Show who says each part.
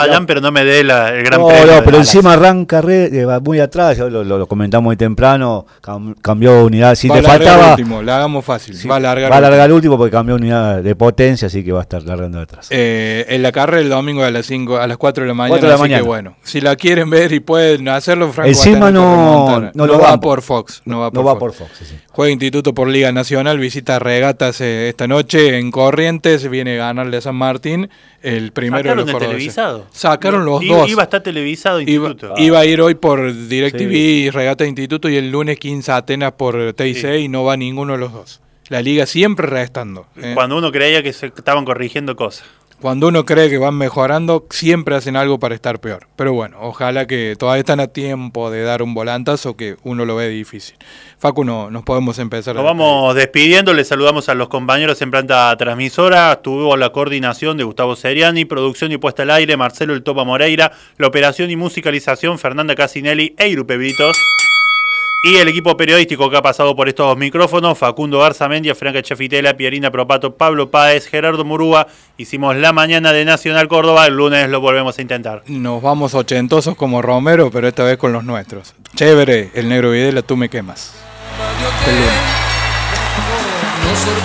Speaker 1: Vayan, pero no me dé el gran
Speaker 2: No,
Speaker 1: premio.
Speaker 2: no,
Speaker 1: de
Speaker 2: pero
Speaker 1: Dallas.
Speaker 2: encima arranca va muy atrás, lo comentamos muy temprano, cambió unidad, si
Speaker 3: va
Speaker 2: le
Speaker 3: a largar
Speaker 2: faltaba,
Speaker 3: último, la hagamos fácil,
Speaker 2: sí,
Speaker 3: va a largar
Speaker 2: el último porque cambió unidad de potencia, así que va a estar largando atrás.
Speaker 3: En la carrera el domingo a las 4 de la mañana,
Speaker 2: 4 de la
Speaker 3: así
Speaker 2: mañana.
Speaker 3: que bueno, si la quieren ver y pueden hacerlo, Franco
Speaker 2: Encima
Speaker 3: va a tener que
Speaker 2: no
Speaker 3: remontar.
Speaker 2: lo
Speaker 3: va
Speaker 2: dan
Speaker 3: por Fox, no va por Fox.
Speaker 2: Fox, sí.
Speaker 3: Juega Instituto por Liga Nacional, visita Regatas esta noche en Corrientes, viene a ganarle a San Martín, el primero de los
Speaker 1: ¿Sacaron el
Speaker 3: cordobeses.
Speaker 1: televisado?
Speaker 3: Sacaron los dos.
Speaker 1: Iba a estar televisado Instituto.
Speaker 3: Iba a ir hoy por DirecTV
Speaker 2: Sí.
Speaker 3: y Regata Instituto y el lunes 15 a Atenas por TIC
Speaker 1: Sí.
Speaker 3: y no va ninguno de los dos. La liga siempre restando.
Speaker 1: Cuando uno creía que se estaban corrigiendo cosas.
Speaker 3: Cuando uno cree que van mejorando, siempre hacen algo para estar peor. Pero bueno, ojalá que todavía están a tiempo de dar un volantazo que uno lo ve difícil. Facu, nos podemos empezar.
Speaker 1: Nos vamos despidiendo, les saludamos a los compañeros en planta transmisora, tuvo la coordinación de Gustavo Seriani, producción y puesta al aire, Marcelo El Topa Moreira, la operación y musicalización, Fernanda Casinelli e Iru Pebritos. Y el equipo periodístico que ha pasado por estos micrófonos, Facundo Garzamendia, Franca Chafitela, Pierina Propato, Pablo Páez, Gerardo Murúa. Hicimos la mañana de Nacional Córdoba, el lunes lo volvemos a intentar.
Speaker 3: Nos vamos ochentosos como Romero, pero esta vez con los nuestros. Chévere, el Negro Videla, tú me quemas. El lunes.